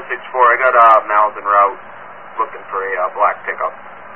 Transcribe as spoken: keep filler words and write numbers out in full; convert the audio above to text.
message for, I got a uh, Malvern route looking for a uh, black pickup.